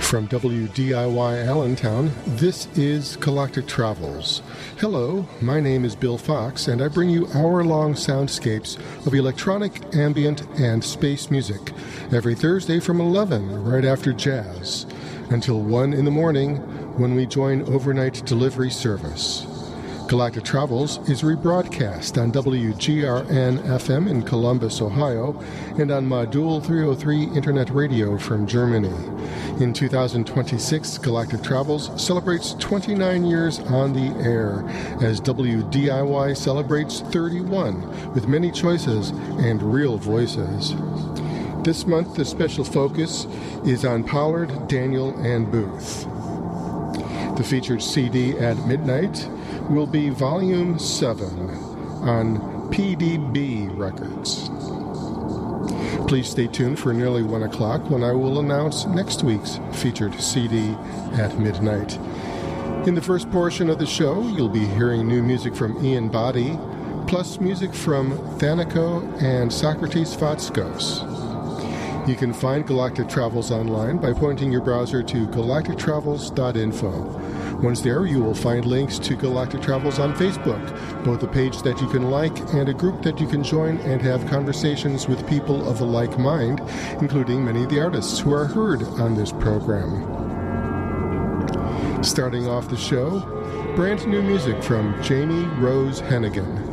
From WDIY Allentown, this is Galactic Travels. Hello, my name is Bill Fox, and I bring you hour-long soundscapes of electronic, ambient, and space music every Thursday from 11, right after jazz, until 1 in the morning when we join overnight delivery service. Galactic Travels is rebroadcast on WGRN-FM in Columbus, Ohio, and on Modul 303 Internet Radio from Germany. In 2026, Galactic Travels celebrates 29 years on the air, as WDIY celebrates 31, with many choices and real voices. This month, the special focus is on Pollard, Daniel, and Booth. The featured CD at midnight will be Volume 7 on PDB Records. Please stay tuned for nearly 1 o'clock when I will announce next week's featured CD at midnight. In the first portion of the show, you'll be hearing new music from Ian Boddy, plus music from Thanico and Socrates Fatskos. You can find Galactic Travels online by pointing your browser to galactictravels.info. Once there, you will find links to Galactic Travels on Facebook, both a page that you can like and a group that you can join and have conversations with people of a like mind, including many of the artists who are heard on this program. Starting off the show, brand new music from Jamie Rose Hennigan.